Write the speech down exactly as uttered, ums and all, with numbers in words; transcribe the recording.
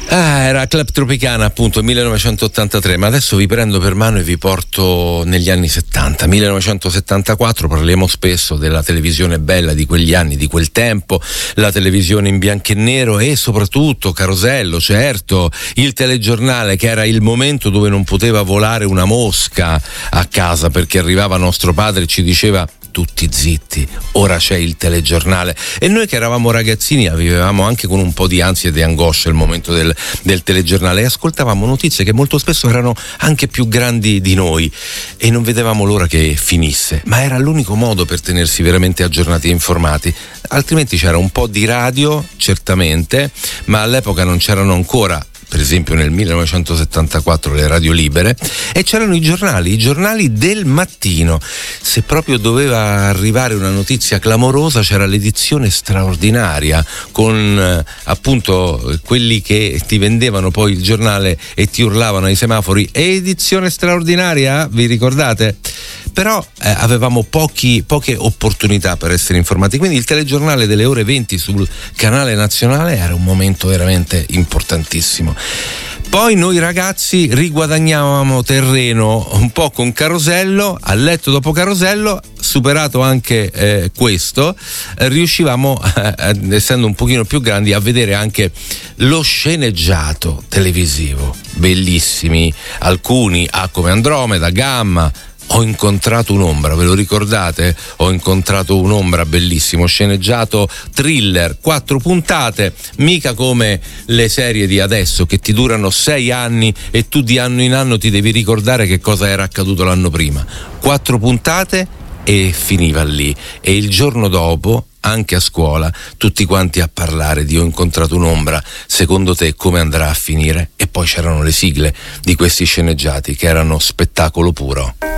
Ah, era Club Tropicana, appunto, millenovecentottantatré, ma adesso vi prendo per mano e vi porto negli anni settanta, millenovecentosettantaquattro. Parliamo spesso della televisione bella di quegli anni, di quel tempo, la televisione in bianco e nero e soprattutto Carosello, certo, il telegiornale, che era il momento dove non poteva volare una mosca a casa, perché arrivava nostro padre e ci diceva: tutti zitti, ora c'è il telegiornale. E noi che eravamo ragazzini vivevamo anche con un po' di ansia e di angoscia il momento del, del telegiornale, e ascoltavamo notizie che molto spesso erano anche più grandi di noi e non vedevamo l'ora che finisse, ma era l'unico modo per tenersi veramente aggiornati e informati. Altrimenti c'era un po' di radio, certamente, ma all'epoca non c'erano ancora, per esempio nel millenovecentosettantaquattro, le radio libere, e c'erano i giornali, i giornali del mattino. Se proprio doveva arrivare una notizia clamorosa, c'era l'edizione straordinaria con eh, appunto quelli che ti vendevano poi il giornale e ti urlavano ai semafori: edizione straordinaria, vi ricordate? Però eh, avevamo pochi, poche opportunità per essere informati, quindi il telegiornale delle ore venti sul canale nazionale era un momento veramente importantissimo. Poi noi ragazzi riguadagnavamo terreno un po' con Carosello, a letto dopo Carosello, superato anche eh, questo, eh, riuscivamo, eh, essendo un pochino più grandi, a vedere anche lo sceneggiato televisivo, bellissimi, alcuni, ah, come Andromeda, Gamma. Ho incontrato un'ombra, ve lo ricordate? Ho incontrato un'ombra, bellissimo, sceneggiato thriller, quattro puntate, mica come le serie di adesso che ti durano sei anni e tu di anno in anno ti devi ricordare che cosa era accaduto l'anno prima. Quattro puntate e finiva lì, e il giorno dopo, anche a scuola, tutti quanti a parlare di Ho incontrato un'ombra, secondo te come andrà a finire? E poi c'erano le sigle di questi sceneggiati che erano spettacolo puro.